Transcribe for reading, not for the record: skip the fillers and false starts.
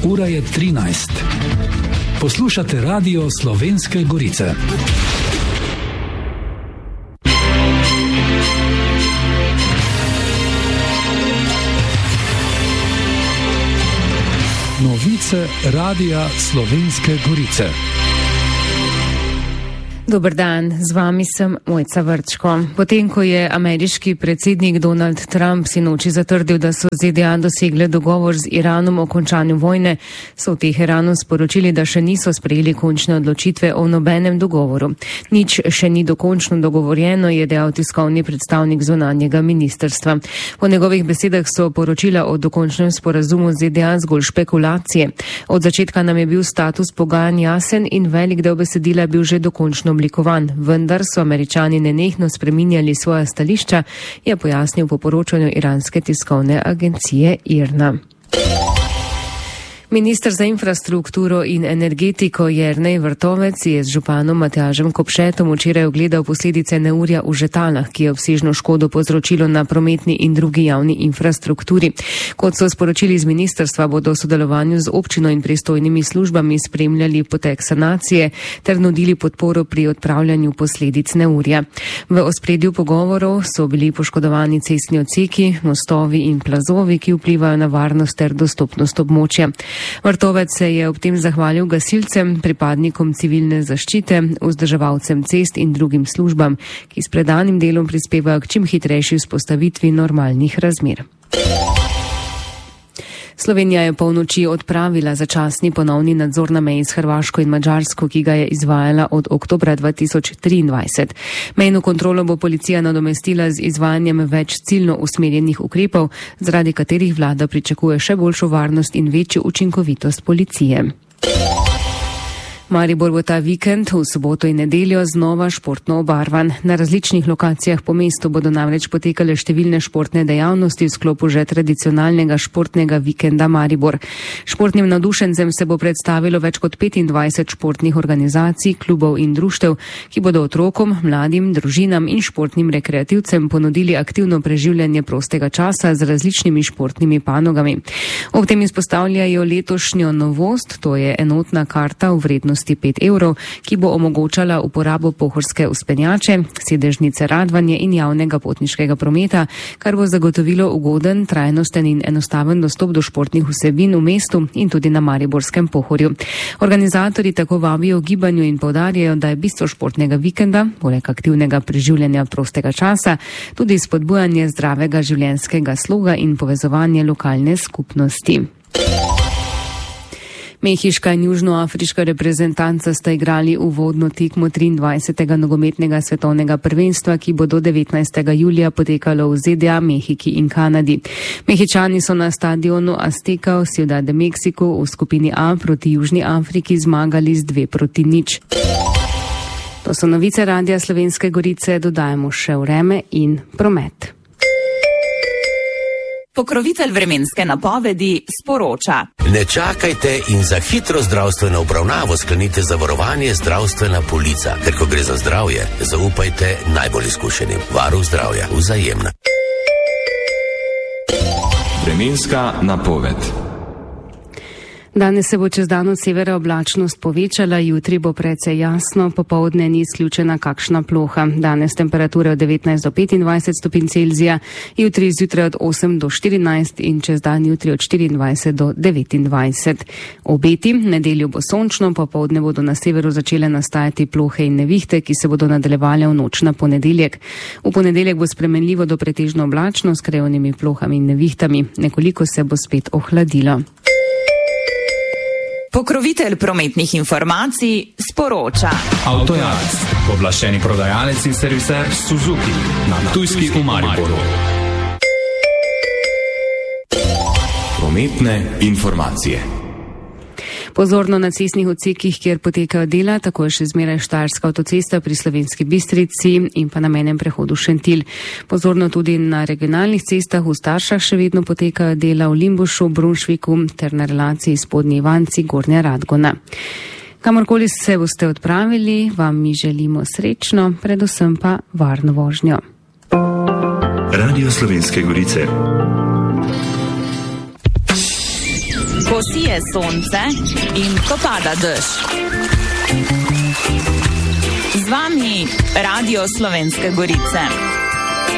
Ura je 13. Poslušate Radio Slovenske Gorice. Novice Radia Slovenske Gorice. Dober dan, z vami sem Mojca Vrčko. Potem, ko je ameriški predsednik Donald Trump sinoči zatrdil, da so ZDA dosegle dogovor z Iranom o končanju vojne, so v Teheranu sporočili, da še niso sprejeli končne odločitve o nobenem dogovoru. Nič še ni dokončno dogovorjeno, je dejal tiskovni predstavnik zunanjega ministrstva. Po njegovih besedah so poročila o dokončnem sporazumu z ZDA zgolj špekulacije. Od začetka nam je bil status pogajanj jasen in velik del besedila bil že dokončno oblikovan, vendar so Američani nenehno spreminjali svoja stališča, je pojasnil po poročanju iranske tiskovne agencije IRNA. Minister za infrastrukturo in energetiko Jernej Vrtovec je z županom Matjažem Kopšetom včeraj ogledal posledice neurja v Žetalah, ki je obsežno škodo povzročilo na prometni in drugi javni infrastrukturi. Kot so sporočili z ministrstva, bodo v sodelovanju z občino in pristojnimi službami spremljali potek sanacije ter nudili podporo pri odpravljanju posledic neurja. V ospredju pogovorov so bili poškodovani cestni odseki, mostovi in plazovi, ki vplivajo na varnost ter dostopnost območja. Vrtovec se je ob tem zahvalil gasilcem, pripadnikom civilne zaščite, vzdrževalcem cest in drugim službam, ki s predanim delom prispevajo k čim hitrejši vzpostavitvi normalnih razmer. Slovenija je polnoči odpravila začasni ponovni nadzor na meji s Hrvaško in Madžarsko, ki ga je izvajala od oktobra 2023. Mejno kontrolo bo policija nadomestila z izvajanjem več ciljno usmerjenih ukrepov, zaradi katerih vlada pričakuje še boljšo varnost in večjo učinkovitost policije. Maribor bo ta vikend v soboto in nedeljo znova športno obarvan. Na različnih lokacijah po mestu bodo namreč potekale številne športne dejavnosti v sklopu že tradicionalnega športnega vikenda Maribor. Športnim navdušencem se bo predstavilo več kot 25 športnih organizacij, klubov in društev, ki bodo otrokom, mladim, družinam in športnim rekreativcem ponudili aktivno preživljanje prostega časa z različnimi športnimi panogami. Ob tem izpostavljajo letošnjo novost, to je enotna karta v vrednosti 5 evrov, ki bo omogočala uporabo pohorske vzpenjače, sedežnice, radvanje in javnega potniškega prometa, kar bo zagotovilo ugoden, trajnosten in enostaven dostop do športnih vsebin v mestu in tudi na mariborskem Pohorju. Organizatorji tako vabijo v gibanju in poudarjajo, da je bistvo športnega vikenda, poleg aktivnega preživljanja prostega časa, tudi spodbujanje zdravega življenjskega sloga in povezovanje lokalne skupnosti. Mehiška in južnoafriška reprezentanca sta igrali uvodno tekmo 23. nogometnega svetovnega prvenstva, ki bo do 19. julija potekalo v ZDA, Mehiki in Kanadi. Mehičani so na stadionu Azteca v Ciudad de Mexico v skupini A proti Južni Afriki zmagali z 2-0. To so novice Radia Slovenske Gorice, dodajamo še vreme in promet. Pokrovitelj vremenske napovedi sporoča. Ne čakajte in za hitro zdravstveno obravnavo sklenite zavarovanje zdravstvena polica, ker ko gre za zdravje, zaupajte najbolj izkušenim. Varuh zdravja, Vzajemna. Vremenska napoved. Danes se bo čez dan od severa oblačnost povečala, jutri bo precej jasno, popoldne ni izključena kakšna ploha. Danes temperature od 19 do 25 stopinj Celzija, jutri zjutraj od 8 do 14 in čez dan jutri od 24 do 29. Obeti, nedeljo bo sončno, popoldne bodo na severu začele nastajati plohe in nevihte, ki se bodo nadaljevale v noč na ponedeljek. V ponedeljek bo spremenljivo do pretežno oblačno s krajevnimi plohami in nevihtami. Nekoliko se bo spet ohladilo. Pokrovitelj prometnih informacij sporoča. Avtojakt, pooblaščeni prodajalec in serviser Suzuki na Ptujski v Mariboru. Prometne informacije. Pozorno na cestnih odsekih, kjer potekajo dela, tako je še zmeraj Štajerska avtocesta pri Slovenski Bistrici in pa na mejnem prehodu Šentilj. Pozorno tudi na regionalnih cestah v Staršah še vedno potekajo dela v Limbušu, Brunšviku ter na relaciji Spodnji Ivanci, Gornja Radgona. Kamorkoli se boste odpravili, vam mi želimo srečno, predvsem pa varno vožnjo. Radio Slovenske Gorice. ko sije sonce in ko pada dež. Z vami Radio Slovenske Gorice.